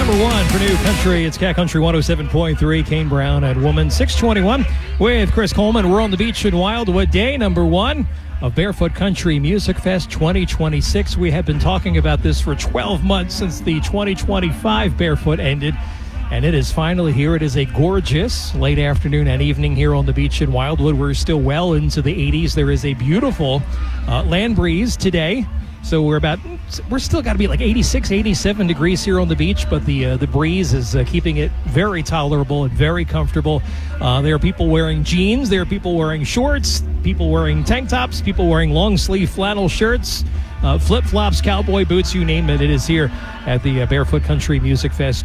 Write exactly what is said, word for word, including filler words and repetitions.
number one for New Country. It's Cat Country one oh seven point three. Kane Brown and Woman. six twenty-one with Chris Coleman. We're on the beach in Wildwood. Day number one of Barefoot Country Music Fest twenty twenty-six. We have been talking about this for twelve months since the twenty twenty-five Barefoot ended. And it is finally here. It is a gorgeous late afternoon and evening here on the beach in Wildwood. We're still well into the eighties. There is a beautiful uh, land breeze today. So we're about, we're still got to be like eighty-six, eighty-seven degrees here on the beach, but the uh, the breeze is uh, keeping it very tolerable and very comfortable. Uh, there are people wearing jeans. There are people wearing shorts, people wearing tank tops, people wearing long sleeve flannel shirts, uh, flip flops, cowboy boots, you name it. It is here at the uh, Barefoot Country Music Fest